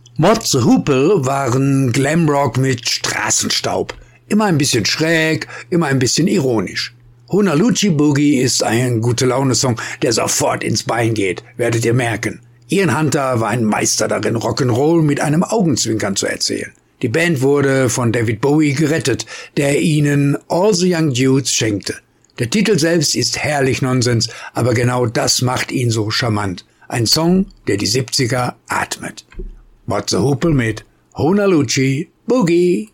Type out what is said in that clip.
Motze Hoople waren Glamrock mit Straßenstaub. Immer ein bisschen schräg, immer ein bisschen ironisch. Honaloochee Boogie ist ein Gute-Laune-Song, der sofort ins Bein geht, werdet ihr merken. Ian Hunter war ein Meister darin, Rock'n'Roll mit einem Augenzwinkern zu erzählen. Die Band wurde von David Bowie gerettet, der ihnen All the Young Dudes schenkte. Der Titel selbst ist herrlich Nonsens, aber genau das macht ihn so charmant. Ein Song, der die 70er atmet. Motze Hoople mit Honaloochee Boogie.